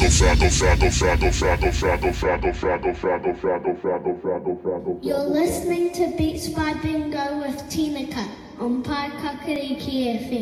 You're listening to Beats by Bingo with Tina Cut on Pai Kakariki FM.